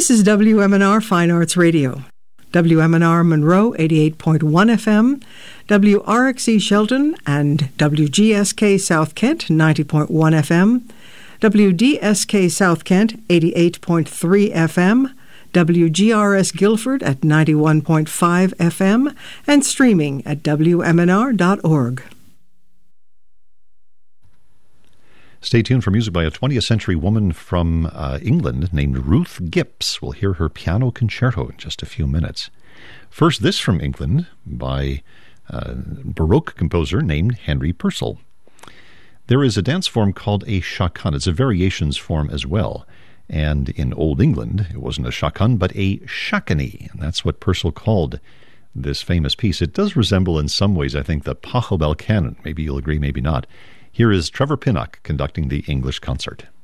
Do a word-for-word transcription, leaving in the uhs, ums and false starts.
This is W M N R Fine Arts Radio. W M N R Monroe, eighty-eight point one F M, W R X E Shelton and W G S K South Kent, ninety point one F M, W D S K South Kent, eighty-eight point three F M, W G R S Guilford at ninety-one point five F M, and streaming at W M N R dot org. Stay tuned for music by a twentieth century woman from uh, England named Ruth Gipps. We'll hear her piano concerto in just a few minutes. First, this from England by a Baroque composer named Henry Purcell. There is a dance form called a chaconne. It's a variations form as well. And in Old England, it wasn't a chaconne, but a shakani. And that's what Purcell called this famous piece. It does resemble in some ways, I think, the Pachelbel canon. Maybe you'll agree, maybe not. Here is Trevor Pinnock conducting the English concert.